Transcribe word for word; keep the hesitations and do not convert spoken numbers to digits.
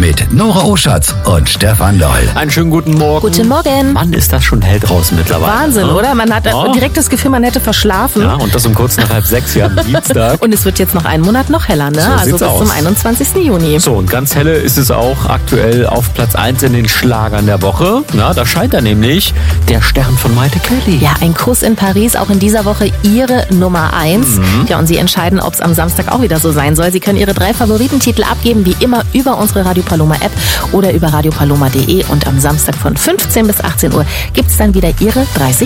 mit Nora Oschatz und Stefan Doll. Einen schönen guten Morgen. Guten Morgen. Mann, ist das schon hell draußen mittlerweile. Wahnsinn, ne? oder? Man hat Ja. direkt das Gefühl, man hätte verschlafen. Ja, und das um kurz nach halb sechs hier am Dienstag. Und es wird jetzt noch einen Monat noch heller, ne? So also sieht's bis aus. zum einundzwanzigsten Juni. So, und ganz helle ist es auch aktuell auf Platz eins in den Schlagern der Woche. Na, da scheint er nämlich der Stern von Maite Kelly. Ja, ein Kuss in Paris, auch in dieser Woche ihre Nummer eins. Mhm. Ja, und Sie entscheiden, ob es am Samstag auch wieder so sein soll. Sie können Ihre drei Favoritentitel abgeben, wie immer über unsere Radio Paloma App oder über radio paloma punkt de. Und am Samstag von fünfzehn bis achtzehn Uhr gibt es dann wieder Ihre dreißig